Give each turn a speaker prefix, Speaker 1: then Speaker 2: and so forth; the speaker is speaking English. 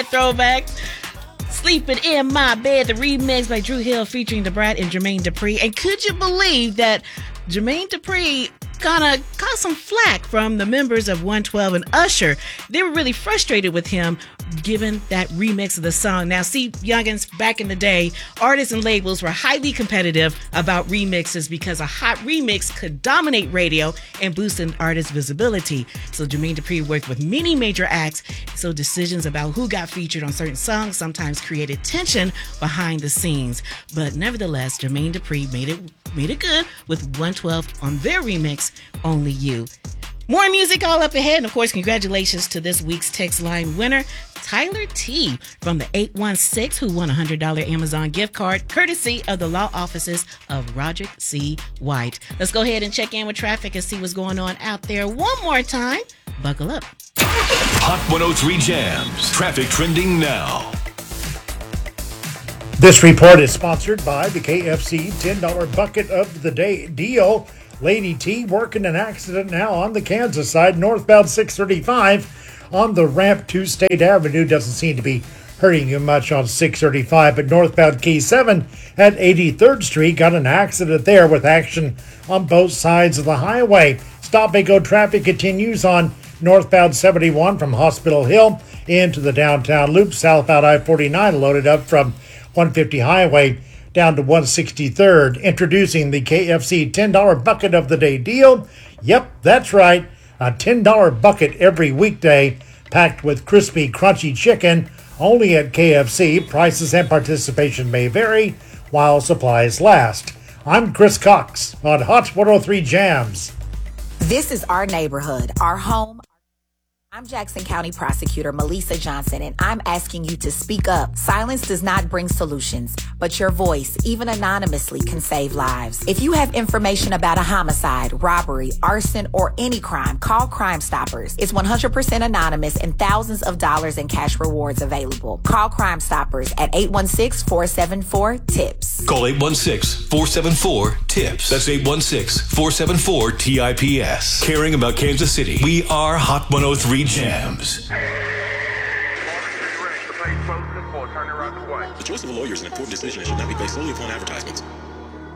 Speaker 1: Bed throwback. Sleeping in My Bed, the remix by Dru Hill featuring Da Brat and Jermaine Dupri. And could you believe that Jermaine Dupri kind of got some flack from the members of 112 and Usher? They were really frustrated with him given that remix of the song. Now, see, youngins, back in the day, artists and labels were highly competitive about remixes because a hot remix could dominate radio and boost an artist's visibility. So Jermaine Dupri worked with many major acts, so decisions about who got featured on certain songs sometimes created tension behind the scenes. But nevertheless, Jermaine Dupri made it good with 112 on their remix, Only You. More music all up ahead. And of course, congratulations to this week's text line winner, Tyler T. from the 816, who won a $100 Amazon gift card courtesy of the law offices of Roderick C. White. Let's go ahead and check in with traffic and see what's going on out there one more time. Buckle up.
Speaker 2: Hot 103 Jams. Traffic trending now.
Speaker 3: This report is sponsored by the KFC $10 bucket of the day deal. Lady T working an accident now on the Kansas side, northbound 635 on the ramp to State Avenue. Doesn't seem to be hurting you much on 635, but northbound Key 7 at 83rd Street got an accident there with action on both sides of the highway. Stop and go traffic continues on northbound 71 from Hospital Hill into the downtown loop. Southbound I-49 loaded up from 150 Highway down to 163rd. Introducing the KFC $10 bucket of the day deal. Yep, that's right. A $10 bucket every weekday packed with crispy, crunchy chicken only at KFC. Prices and participation may vary while supplies last. I'm Chris Cox on Hot 103 Jams.
Speaker 4: This is our neighborhood, our home. I'm Jackson County Prosecutor Melissa Johnson, and I'm asking you to speak up. Silence does not bring solutions, but your voice, even anonymously, can save lives. If you have information about a homicide, robbery, arson, or any crime, call Crime Stoppers. It's 100% anonymous and thousands of dollars in cash rewards available. Call Crime Stoppers at 816-474-TIPS.
Speaker 2: Call 816-474-TIPS. That's 816-474-TIPS. Caring about Kansas City. We are Hot 103 Jams.
Speaker 5: The choice of a lawyer is an important decision and should not be based solely upon advertisements.